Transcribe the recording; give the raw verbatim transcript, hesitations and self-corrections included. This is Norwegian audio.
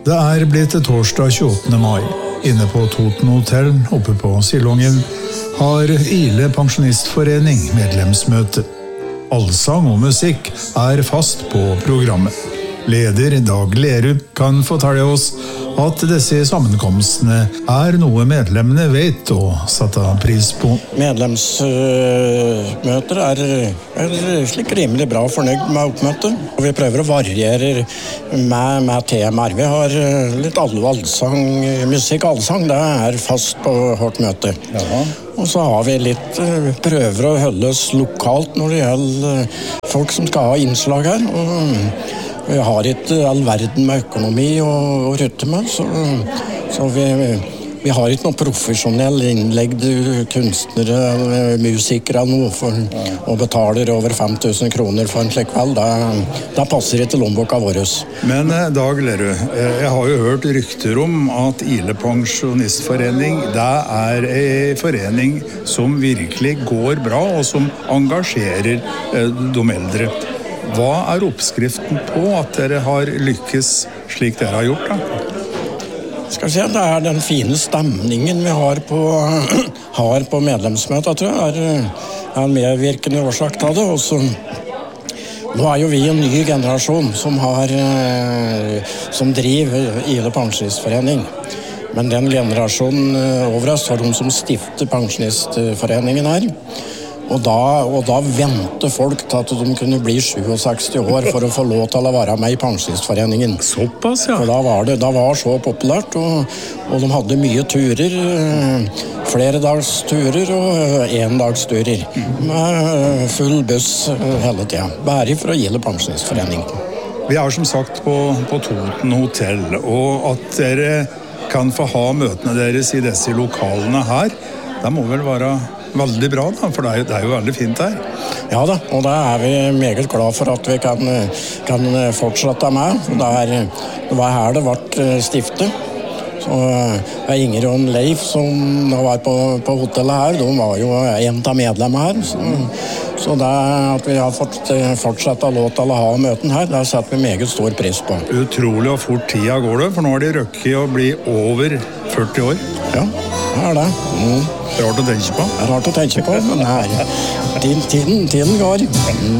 Det er blitt torsdag tjueåttende mai. Inne på Toten Hotel, oppe på Silongen, har Ile Pensjonistforening medlemsmøte. Allsang og musikk er fast på programmet. Leder Dag Lerud kan fortelle oss at disse sammenkomstene er noe medlemmene vet og setter pris på. Medlemsmøter er, er slik rimelig bra fornøyd med oppmøtet. Vi prøver å variere med, med temaer. Vi har litt allsang, musikk og allsang, det er fast på vårt møte. Jaha. Og så har vi litt prøver å holde oss lokalt når det gjelder folk som skal ha innslag her. Og vi har ikke all verden med økonomi og, og rutte med, så, så vi, vi har ikke noen profesjonell innlegde kunstnere, musikere noe for, og betaler over fem tusen kroner for en slik kveld. Det, det passer ikke lommeboka vår. Men Dag Lerud, jeg har jo hørt rykter om at Ile Pensjonistforening, det er en forening som virkelig går bra og som engasjerer de eldre. Hva er oppskriften på at dere har lykkes slik dere har gjort da? Skal vi se, det er den fine stemningen vi har på, har på medlemsmøtet, tror jeg, er, er en medvirkende årsak til det. Også, nå er jo vi en ny generasjon som, har, som driver Ile Pensjonistforening. Men den generasjonen over oss var de som stiftet Pensjonistforeningen her. Og da, og da ventet folk til at de kunne bli sekstisju år for å få lov til å være med i Pensjonistforeningen. Såpass, ja. For da var det da var så populært, og, og de hadde mye turer, flere dags turer og en dags turer. Med full buss hele tiden. Bare for å Ile Pensjonistforening. Vi er som sagt på, på Toten Hotel, og at dere kan få ha møtene deres i disse lokalene her, det må vel være veldig bra da, for det er, jo, det er jo veldig fint her. Ja da, og da er vi meget glad for at vi kan, kan fortsette med. Det, er, det var her det ble stiftet. Så Inger og Leif som var på, på hotellet her, de var jo en av medlemmene her. Så, så det at vi har fått fortsatt å lov til å ha møten her, det setter vi meget stor pris på. Utrolig og fort tida går det, for nå har de røkket å bli over førti år. Ja, det er det. Mm. Rart å tenke på. Rart å tenke på, men her, tiden, tiden går. Mm.